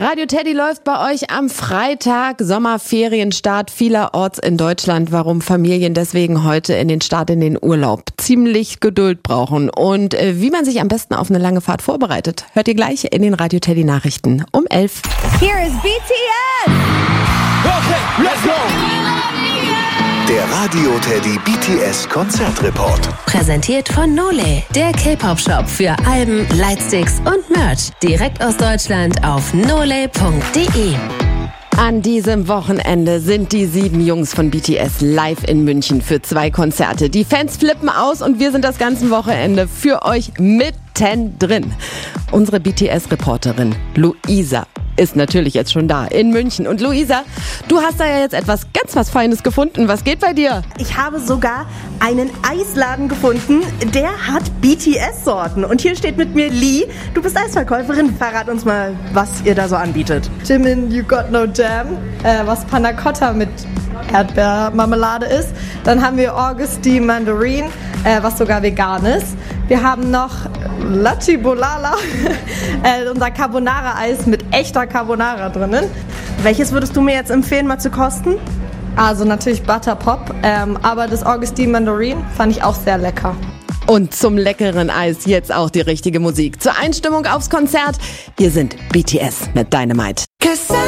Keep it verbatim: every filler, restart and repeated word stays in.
Radio Teddy läuft bei euch am Freitag, Sommerferienstart vielerorts in Deutschland. Warum Familien deswegen heute in den Start in den Urlaub ziemlich Geduld brauchen und äh, wie man sich am besten auf eine lange Fahrt vorbereitet, hört ihr gleich in den Radio Teddy Nachrichten um elf. Here is B T S! Okay, let's go! Der Radio Teddy B T S Konzertreport. Präsentiert von Nole, der K-Pop-Shop für Alben, Lightsticks und Merch. Direkt aus Deutschland auf nole punkt de. An diesem Wochenende sind die sieben Jungs von B T S live in München für zwei Konzerte. Die Fans flippen aus und wir sind das ganze Wochenende für euch mittendrin. Unsere B T S-Reporterin Luisa ist natürlich jetzt schon da in München. Und Luisa, du hast da ja jetzt etwas ganz was Feines gefunden. Was geht bei dir? Ich habe sogar einen Eisladen gefunden, der hat B T S-Sorten. Und hier steht mit mir Lee. Du bist Eisverkäuferin. Verrat uns mal, was ihr da so anbietet. Jimin You Got No Jam, äh, was Panna Cotta mit Erdbeermarmelade ist. Dann haben wir Augusty Mandarin, äh, was sogar vegan ist. Wir haben noch Lachi Bolala, äh, unser Carbonara-Eis mit echter Carbonara drinnen. Welches würdest du mir jetzt empfehlen, mal zu kosten? Also natürlich Butterpop, ähm, aber das Augusty Mandarin fand ich auch sehr lecker. Und zum leckeren Eis jetzt auch die richtige Musik. Zur Einstimmung aufs Konzert, hier sind B T S mit Dynamite.